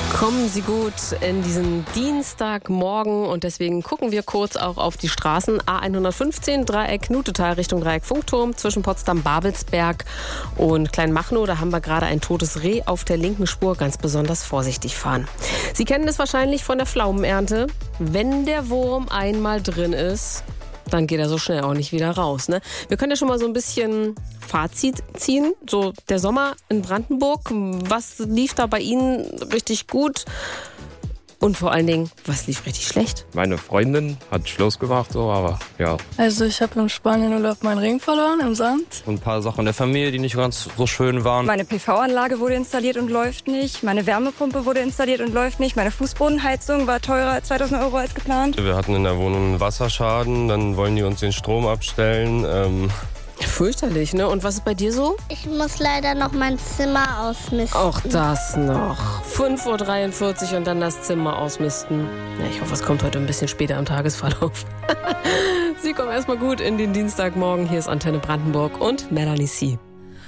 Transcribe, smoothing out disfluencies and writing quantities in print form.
Kommen Sie gut in diesen Dienstagmorgen und deswegen gucken wir kurz auch auf die Straßen. A115, Dreieck Nutetal Richtung Dreieck Funkturm zwischen Potsdam-Babelsberg und Kleinmachnow. Da haben wir gerade ein totes Reh auf der linken Spur. Ganz besonders vorsichtig fahren. Sie kennen es wahrscheinlich von der Pflaumenernte. Wenn der Wurm einmal drin ist, dann geht er so schnell auch nicht wieder raus. Ne? Wir können ja schon mal so ein bisschen Fazit ziehen. So der Sommer in Brandenburg, was lief da bei Ihnen richtig gut? Und vor allen Dingen, was lief richtig schlecht? Meine Freundin hat Schluss gemacht, so, aber ja. Also ich habe im Spanienurlaub meinen Ring verloren im Sand. Und ein paar Sachen in der Familie, die nicht ganz so schön waren. Meine PV-Anlage wurde installiert und läuft nicht. Meine Wärmepumpe wurde installiert und läuft nicht. Meine Fußbodenheizung war teurer, 2.000 Euro als geplant. Wir hatten in der Wohnung einen Wasserschaden, dann wollen die uns den Strom abstellen. Fürchterlich, ne? Und was ist bei dir so? Ich muss leider noch mein Zimmer ausmisten. Auch das noch. 5.43 Uhr und dann das Zimmer ausmisten. Ja, ich hoffe, es kommt heute ein bisschen später im Tagesverlauf. Sie kommen erstmal gut in den Dienstagmorgen. Hier ist Antenne Brandenburg und Melanie C.